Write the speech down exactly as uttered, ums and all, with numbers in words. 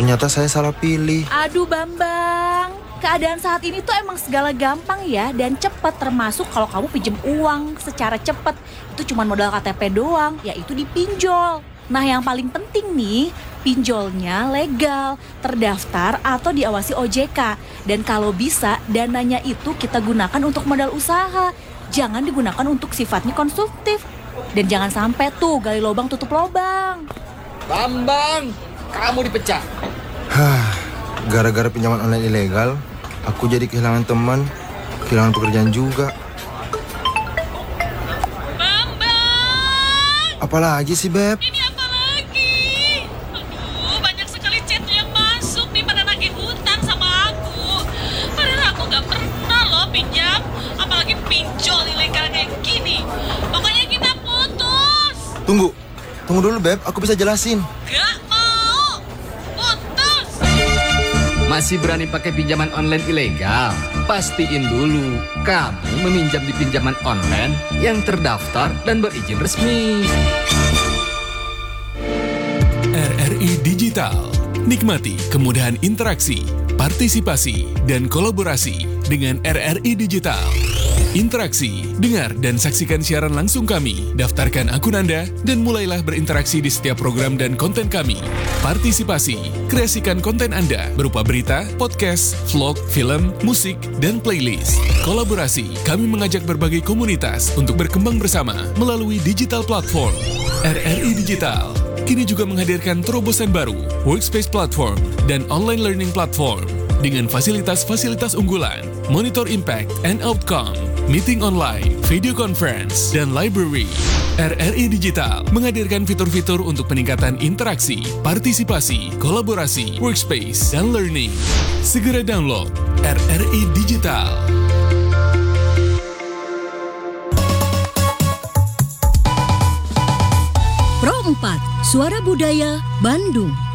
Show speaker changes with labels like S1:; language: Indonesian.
S1: Ternyata saya salah pilih.
S2: Aduh Bambang, keadaan saat ini tuh emang segala gampang ya dan cepet, termasuk kalau kamu pinjem uang secara cepet. Itu cuma modal K T P doang, yaitu dipinjol. Nah yang paling penting nih, pinjolnya legal, terdaftar atau diawasi O J K. Dan kalau bisa, dananya itu kita gunakan untuk modal usaha. Jangan digunakan untuk sifatnya konsumtif. Dan jangan sampai tuh gali lubang tutup lubang.
S3: Bambang, kamu dipecat.
S1: Hah, gara-gara pinjaman online ilegal, aku jadi kehilangan teman, kehilangan pekerjaan juga.
S4: Bambang!
S1: Apalagi sih, Beb?
S4: Ini apa lagi? Aduh, banyak sekali chat yang masuk nih pada nagih hutang sama aku. Padahal aku gak pernah loh pinjam, apalagi pinjol ilegal kayak gini. Pokoknya kita putus.
S1: Tunggu, tunggu dulu, Beb. Aku bisa jelasin.
S4: Gak mau. Putus.
S3: Masih berani pakai pinjaman online ilegal? Pastiin dulu, kamu meminjam di pinjaman online yang terdaftar dan berizin resmi.
S5: R R I Digital. Nikmati kemudahan interaksi, partisipasi, dan kolaborasi dengan R R I Digital. Interaksi, dengar dan saksikan siaran langsung kami, daftarkan akun Anda, dan mulailah berinteraksi di setiap program dan konten kami. Partisipasi, kreasikan konten Anda berupa berita, podcast, vlog, film, musik, dan playlist. Kolaborasi, kami mengajak berbagai komunitas untuk berkembang bersama melalui digital platform. R R I Digital kini juga menghadirkan terobosan baru, workspace platform, dan online learning platform dengan fasilitas-fasilitas unggulan, monitor impact and outcome, meeting online, video conference, dan library. R R I Digital menghadirkan fitur-fitur untuk peningkatan interaksi, partisipasi, kolaborasi, workspace, dan learning. Segera download R R I Digital.
S6: Pro empat, Suara Budaya Bandung.